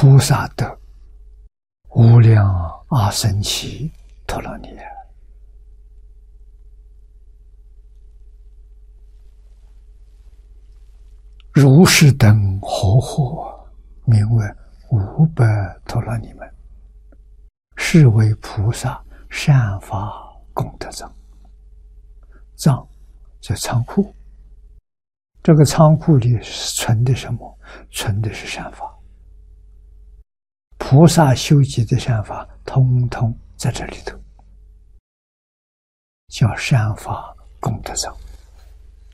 菩萨得无量阿僧祇陀罗尼。如是等活火，名为500陀罗尼门，是为菩萨善法功德藏。藏在仓库，这个仓库里存的什么？存的是善法。菩萨修集的善法，通通在这里头，叫善法功德藏。